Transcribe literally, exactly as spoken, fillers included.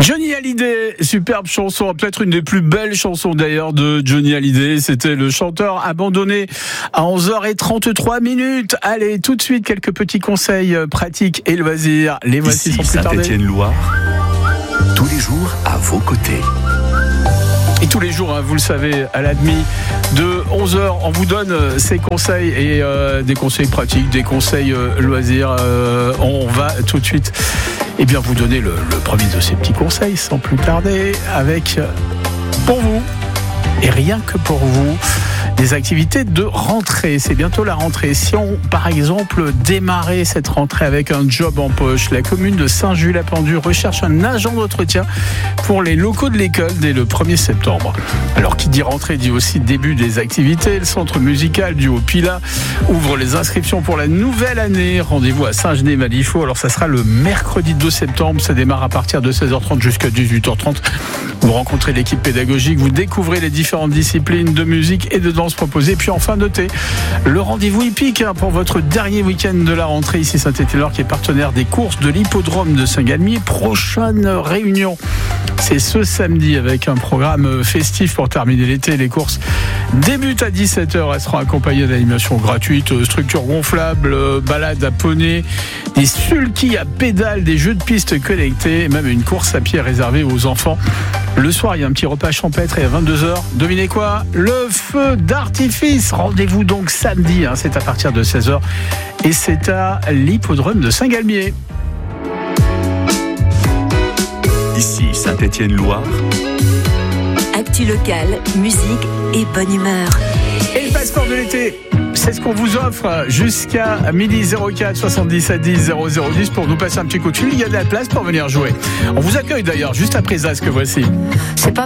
Johnny Hallyday, superbe chanson, peut-être une des plus belles chansons d'ailleurs de Johnny Hallyday. C'était le chanteur abandonné à onze heures trente-trois minutes. Allez, tout de suite, quelques petits conseils pratiques et loisirs. Les voici Ici, sans plus tarder. Saint-Étienne-Loire, tous les jours à vos côtés. Et tous les jours, hein, vous le savez, à la demi de onze heures, on vous donne ces conseils et euh, des conseils pratiques, des conseils euh, loisirs. Euh, on va tout de suite eh bien, vous donner le, le premier de ces petits conseils, sans plus tarder, avec, pour vous, et rien que pour vous, des activités de rentrée. C'est bientôt la rentrée. Si on, par exemple, démarrait cette rentrée avec un job en poche, la commune de Saint-Just-la-Pendue recherche un agent d'entretien pour les locaux de l'école dès le premier septembre. Alors, qui dit rentrée dit aussi début des activités. Le centre musical du Haut-Pilat ouvre les inscriptions pour la nouvelle année. Rendez-vous à Saint-Genis-Malifaux. Alors, ça sera le mercredi deux septembre. Ça démarre à partir de seize heures trente jusqu'à dix-huit heures trente. Vous rencontrez l'équipe pédagogique, vous découvrez les différentes disciplines de musique et de danse proposées. Puis enfin, notez le rendez-vous hippique pour votre dernier week-end de la rentrée ici Saint-Étienne-Loire, qui est partenaire des courses de l'hippodrome de Saint-Galmier. Prochaine réunion, c'est ce samedi avec un programme festif pour terminer l'été. Les courses débutent à dix-sept heures. Elles seront accompagnées d'animations gratuites, structures gonflables, balades à poney, des sulkys à pédales, des jeux de piste connectés, même une course à pied réservée aux enfants. Le soir, il y a un petit repas champêtre et à vingt-deux heures, devinez quoi ? Le feu d'artifice. Rendez-vous donc samedi, hein, c'est à partir de seize heures et c'est à l'hippodrome de Saint-Galmier. Ici, Saint-Étienne-Loire. Actu locale, musique et bonne humeur. Et le passeport de l'été, c'est ce qu'on vous offre jusqu'à midi. Zéro quatre soixante-dix-sept dix zéro zéro dix pour nous passer un petit coup de fil. Il y a de la place pour venir jouer. On vous accueille d'ailleurs juste après ça, ce que voici. C'est pas